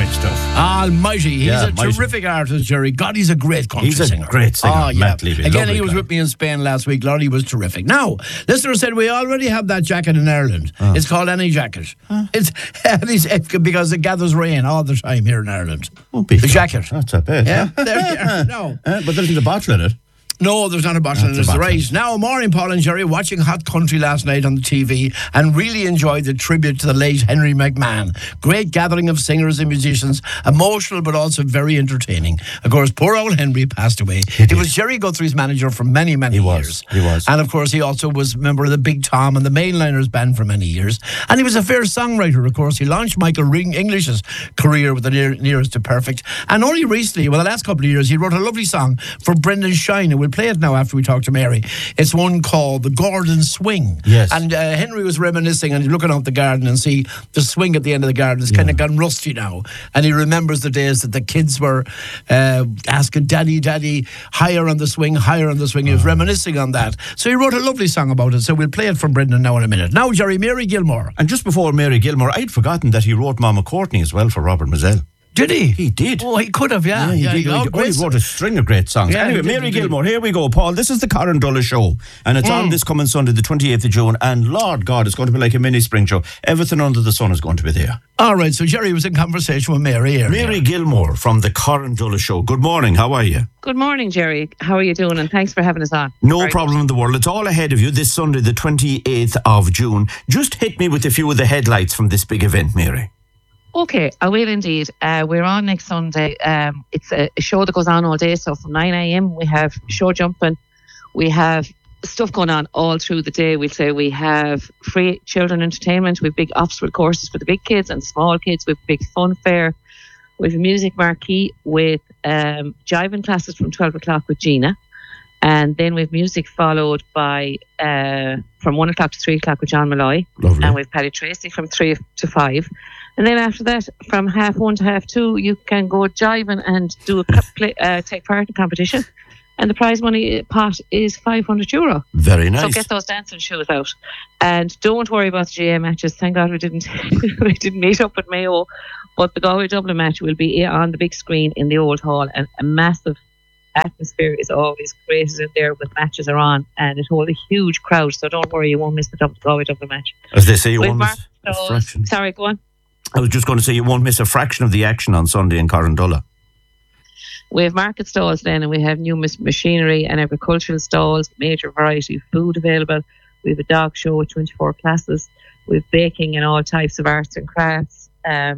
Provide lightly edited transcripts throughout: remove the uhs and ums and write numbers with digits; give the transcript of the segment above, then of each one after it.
Great stuff. Almighty. He's a mighty. terrific artist, Jerry. God, he's a great country singer. He's a great singer. Oh, yeah. Matt Levy, Again, lovely he was guy. with me in Spain last week. Lord, he was terrific. Now, listener said we already have that jacket in Ireland. It's called Any Jacket. It's because it gathers rain all the time here in Ireland. The jacket. That's a bit. Yeah, there you are. No. But there isn't a bottle in it. No, there's not a bottle in it. That's a It's bottle. right. Now, morning, Paul and Jerry, watching Hot Country last night on the TV and really enjoyed the tribute to the late Henry McMahon. Great gathering of singers and musicians, emotional but also very entertaining. Of course, poor old Henry passed away. He was Jerry Guthrie's manager for many, many years. He was. And of course, he also was a member of the Big Tom and the Mainliners band for many years. And he was a fair songwriter, of course. He launched Michael English's career with the Nearest to Perfect. And only recently, well, the last couple of years, he wrote a lovely song for Brendan Shine, and we'll play it now after we talk to Mary. It's one called The Gordon Swing. Yes. And Henry was reminiscing and looking out the garden and see the swing at the end of the garden. It's kind of gone rusty now. And he remembers the days that the kids were asking, Daddy, Daddy, higher on the swing, higher on the swing. He was reminiscing on that. So he wrote a lovely song about it. So we'll play it from Brendan now in a minute. Now, Jerry, Mary Gilmore. And just before Mary Gilmore, I'd forgotten that he wrote Mama Courtney as well for Robert Mazzell. Did he? He did. Oh, he could have, yeah. He did. He wrote a string of great songs. Yeah, Anyway, he did, Mary he did. Gilmore, here we go, Paul. This is the Karen Dulles Show. And it's on this coming Sunday, the 28th of June. And Lord God, it's going to be like a mini spring show. Everything under the sun is going to be there. All right, so Jerry was in conversation with Mary here. Mary Gilmore from the Karen Dulles Show. Good morning. How are you? Good morning, Jerry. How are you doing? And thanks for having us on. No Very problem in the world. It's all ahead of you this Sunday, the 28th of June. Just hit me with a few of the headlights from this big event, Mary. Okay, I will indeed. We're on next Sunday. It's a show that goes on all day. So from 9 a.m. we have show jumping. We have stuff going on all through the day. We'll say we have free children entertainment. We have big obstacle courses for the big kids and small kids. We have big fun fair. We have a music marquee with jiving classes from 12 o'clock with Gina. And then we have music followed by from 1 o'clock to 3 o'clock with John Malloy. Lovely. And we have Paddy Tracy from 3 to 5. And then after that, from 1:30 to 2:30, you can go jiving and do take part in competition. And the prize money pot is €500. Very nice. So get those dancing shoes out. And don't worry about the GA matches. Thank God we didn't meet up with Mayo. But the Galway Dublin match will be on the big screen in the Old Hall. And a massive atmosphere is always created in there with matches are on. And it holds a huge crowd. So don't worry, you won't miss the Galway Dublin match. As they say, you With won't miss a Mark- fraction. Sorry, go on. I was just going to say, you won't miss a fraction of the action on Sunday in Carrandulla. We have market stalls then, and we have new machinery and agricultural stalls, major variety of food available. We have a dog show with 24 classes. We have baking and all types of arts and crafts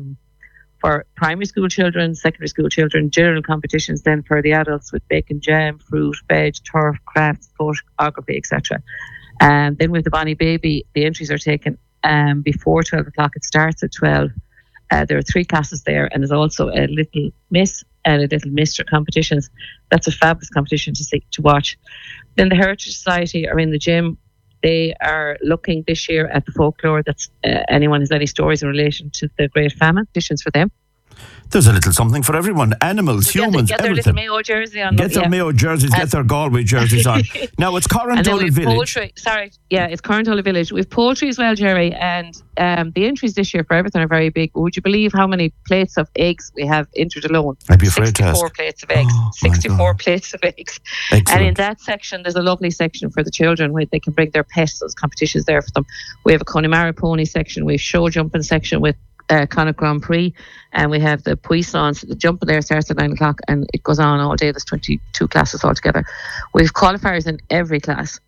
for primary school children, secondary school children, general competitions then for the adults with bacon, jam, fruit, veg, turf, crafts, photography, etc. Then with the Bonnie Baby, the entries are taken before 12 o'clock. It starts at 12. There are 3 classes there, and there's also a little Miss and a little Mr. competitions. That's a fabulous competition to watch. Then the Heritage Society are in the gym. They are looking this year at the folklore. That's anyone has any stories in relation to the Great Famine. Competitions for them. There's a little something for everyone. Animals, humans, get their everything. little Mayo jersey on. Get their Mayo jerseys, get their Galway jerseys on. Now, it's And then Carrandulla we've Village. poultry. It's Carrandulla Village. We've poultry as well, Jerry. And the entries this year for everything are very big. Would you believe how many plates of eggs we have entered alone? I'd be afraid to ask. 64 plates of eggs. Oh, my 64 God. plates of eggs. Excellent. And in that section, there's a lovely section for the children where they can bring their pets. Those competitions there for them. We have a Connemara pony section. We have show jumping section with Connacht Grand Prix, and we have the Puissance. The jumping there starts at 9 o'clock and it goes on all day. There's 22 classes altogether. We have qualifiers in every class.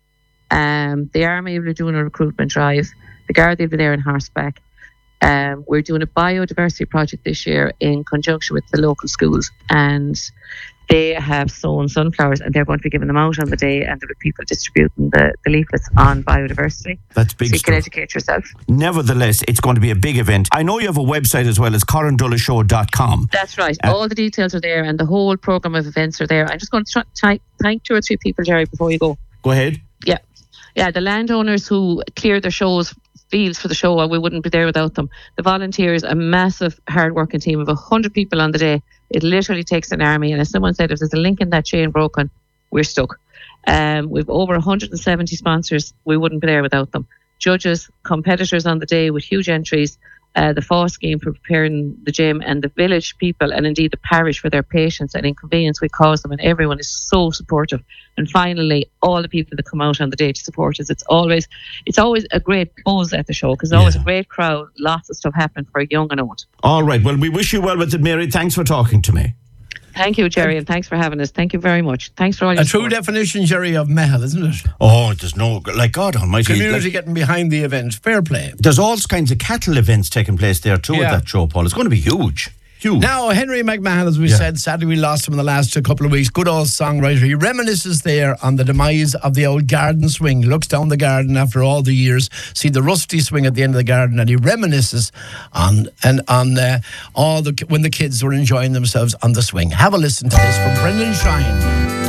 The Army will be doing a recruitment drive. The Garda will be there in horseback. We're doing a biodiversity project this year in conjunction with the local schools, and they have sown sunflowers and they're going to be giving them out on the day, and there will be people distributing the leaflets on biodiversity. That's big so you stuff. can educate yourself. Nevertheless, it's going to be a big event. I know you have a website as well as CarrandullaShow.com. That's right. All the details are there and the whole programme of events are there. I'm just going to thank 2 or 3 people, Jerry, before you go. Go ahead. Yeah, the landowners who cleared their fields for the show, we wouldn't be there without them. The volunteers, a massive hard-working team of 100 people on the day. It literally takes an army. And as someone said, if there's a link in that chain broken, we're stuck. We've over 170 sponsors. We wouldn't be there without them. Judges, competitors on the day with huge entries, the FOSS scheme for preparing the gym, and the village people, and indeed the parish, for their patience and inconvenience we cause them, and everyone is so supportive. And finally, all the people that come out on the day to support us, it's always a great buzz at the show, because there's always a great crowd, lots of stuff happening for young and old. All right, well, we wish you well with it, Mary. Thanks for talking to me. Thank you, Jerry, and thanks for having us. Thank you very much. Thanks for all your support. A true definition, Jerry, of Mehel, isn't it? Oh, there's no, like, God almighty. Community getting behind the event. Fair play. There's all kinds of cattle events taking place there too at that show, Paul. It's going to be huge. Huge. Now, Henry McMahon, as we said, sadly we lost him in the last couple of weeks. Good old songwriter. He reminisces there on the demise of the old garden swing. He looks down the garden after all the years, see the rusty swing at the end of the garden, and he reminisces on all when the kids were enjoying themselves on the swing. Have a listen to this from Brendan Shine.